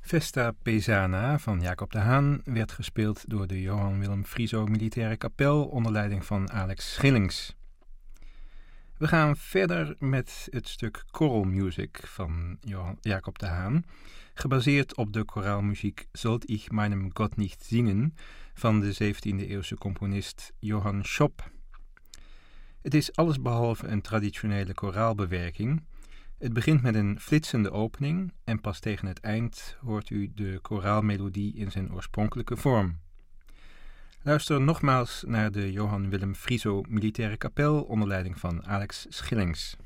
Vesta Pesana van Jacob de Haan werd gespeeld door de Johan Willem Frieso Militaire Kapel onder leiding van Alex Schillings. We gaan verder met het stuk Choral Music van Jacob de Haan, gebaseerd op de koraalmuziek Sollt ich meinem Gott nicht singen van de 17e-eeuwse componist Johann Schopp. Het is allesbehalve een traditionele koraalbewerking. Het begint met een flitsende opening en pas tegen het eind hoort u de koraalmelodie in zijn oorspronkelijke vorm. Luister nogmaals naar de Johan Willem Frieso Militaire Kapel onder leiding van Alex Schillings.